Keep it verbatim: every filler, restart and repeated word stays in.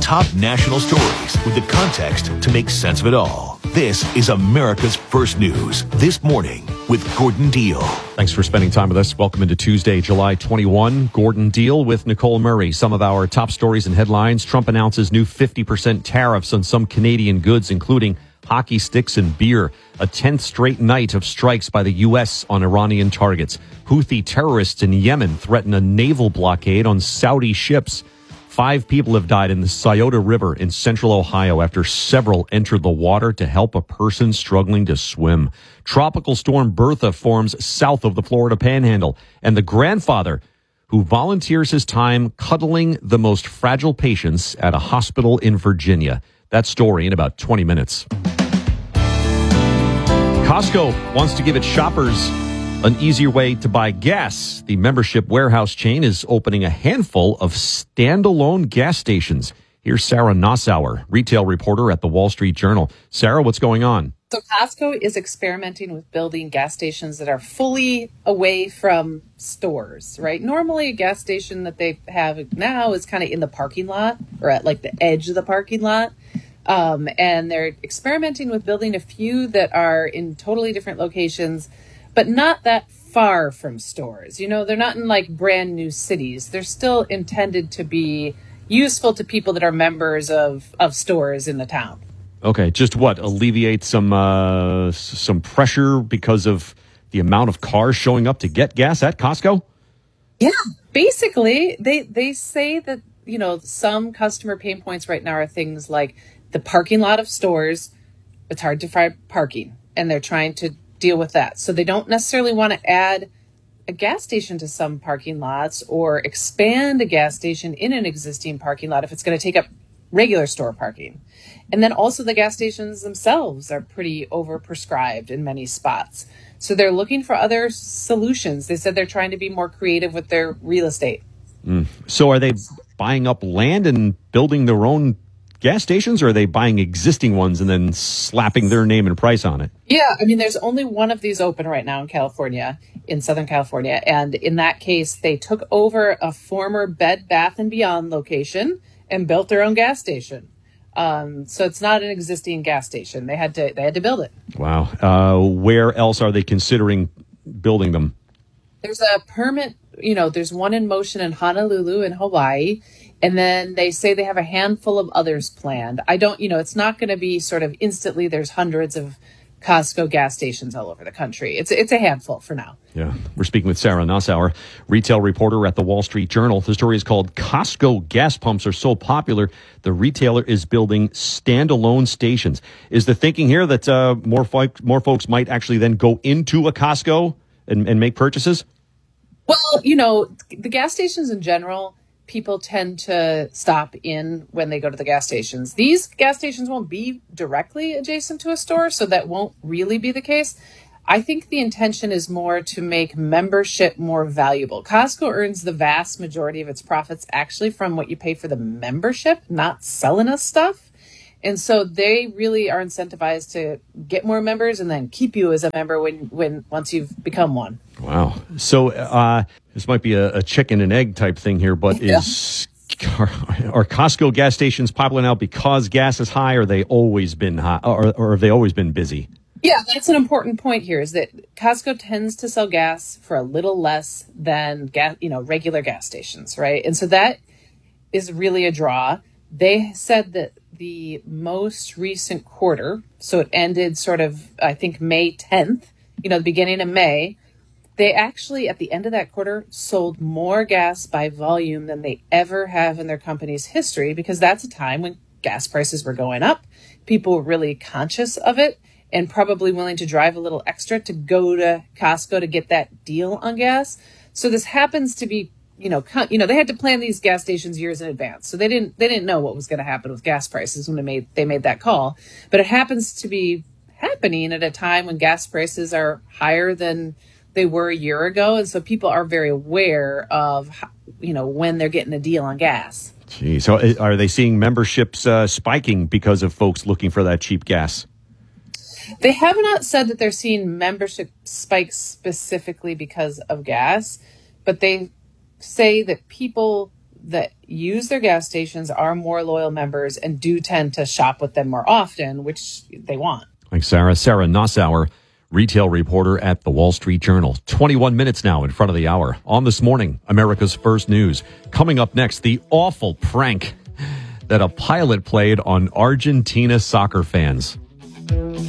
top national stories with the context to make sense of it all. This is America's First News This Morning with Gordon Deal. Thanks for spending time with us. Welcome into Tuesday, July twenty-first. Gordon Deal with Nicole Murray. Some of our top stories and headlines. Trump announces new fifty percent tariffs on some Canadian goods, including hockey sticks and beer. A tenth straight night of strikes by the U S on Iranian targets. Houthi terrorists in Yemen threaten a naval blockade on Saudi ships. Five people have died in the Scioto River in central Ohio after several entered the water to help a person struggling to swim. Tropical storm Bertha forms south of the Florida Panhandle, and the grandfather who volunteers his time cuddling the most fragile patients at a hospital in Virginia. That story in about twenty minutes. Costco wants to give its shoppers an easier way to buy gas. The membership warehouse chain is opening a handful of standalone gas stations. Here's Sarah Nassauer, retail reporter at the Wall Street Journal. Sarah, what's going on? So Costco is experimenting with building gas stations that are fully away from stores, right? Normally a gas station that they have now is kind of in the parking lot or at like the edge of the parking lot. Um, and they're experimenting with building a few that are in totally different locations, but not that far from stores. You know, they're not in like brand new cities. They're still intended to be useful to people that are members of, of stores in the town. Okay, just what? Alleviate some uh, some pressure because of the amount of cars showing up to get gas at Costco? Yeah, basically, they they say that, you know, some customer pain points right now are things like the parking lot of stores. It's hard to find parking, and they're trying to deal with that. So they don't necessarily want to add a gas station to some parking lots or expand a gas station in an existing parking lot if it's going to take up regular store parking. And then also the gas stations themselves are pretty overprescribed in many spots. So they're looking for other solutions. They said they're trying to be more creative with their real estate. Mm. So are they buying up land and building their own gas stations, or are they buying existing ones and then slapping their name and price on it? Yeah, I mean, there's only one of these open right now in California, in Southern California. And in that case, they took over a former Bed Bath and Beyond location and built their own gas station. Um, so it's not an existing gas station. They had to they had to build it. Wow. Uh, where else are they considering building them? There's a permit, you know, there's one in motion in Honolulu in Hawaii. And then they say they have a handful of others planned. I don't, you know, it's not going to be sort of instantly there's hundreds of Costco gas stations all over the country. It's it's a handful for now. Yeah. We're speaking with Sarah Nassauer, retail reporter at the Wall Street Journal. The story is called Costco Gas Pumps Are So Popular, the retailer is building standalone stations. Is the thinking here that uh, more, fo- more folks might actually then go into a Costco and, and make purchases? Well, you know, the gas stations in general, people tend to stop in when they go to the gas stations. These gas stations won't be directly adjacent to a store, so that won't really be the case. I think the intention is more to make membership more valuable. Costco earns the vast majority of its profits actually from what you pay for the membership, not selling us stuff. And so they really are incentivized to get more members and then keep you as a member when, when once you've become one. Wow. So uh, this might be a, a chicken and egg type thing here, but Yeah. is are, are Costco gas stations popular now because gas is high, or they always been high, or, or have they always been busy? Yeah, that's an important point here, is that Costco tends to sell gas for a little less than gas, you know, regular gas stations, right? And so that is really a draw. They said that the most recent quarter, so it ended sort of, I think, May tenth, you know, the beginning of May, they actually, at the end of that quarter, sold more gas by volume than they ever have in their company's history, because that's a time when gas prices were going up. People were really conscious of it and probably willing to drive a little extra to go to Costco to get that deal on gas. So this happens to be, you know, con- you know, they had to plan these gas stations years in advance. So they didn't they didn't know what was going to happen with gas prices when they made they made that call. But it happens to be happening at a time when gas prices are higher than they were a year ago. And so people are very aware of, how, you know, when they're getting a deal on gas. Gee, so are they seeing memberships uh, spiking because of folks looking for that cheap gas? They have not said that they're seeing membership spikes specifically because of gas, but they say that people that use their gas stations are more loyal members and do tend to shop with them more often, which they want. Thanks, Sarah. Sarah Nossauer, retail reporter at the Wall Street Journal. twenty-one minutes now in front of the hour. On This Morning, America's First News. Coming up next, the awful prank that a pilot played on Argentina soccer fans.